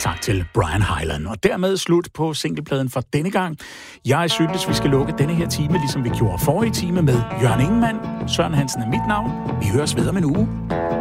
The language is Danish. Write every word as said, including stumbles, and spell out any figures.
tak til Brian Hyland. Og dermed slut på singlepladen for denne gang. Jeg synes, vi skal lukke denne her time, ligesom vi gjorde forrige time med Jørgen Ingemann. Søren Hansen er mit navn. Vi høres ved om en uge.